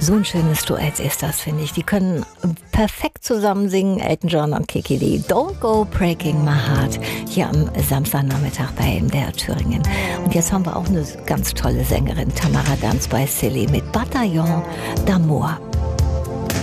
So ein schönes Duett ist das, finde ich. Die können perfekt zusammen singen, Elton John und Kiki Dee. Don't Go Breaking My Heart, hier am Samstagnachmittag bei MDR Thüringen. Und jetzt haben wir auch eine ganz tolle Sängerin, Tamara Ganz bei Silly mit Bataillon d'Amour.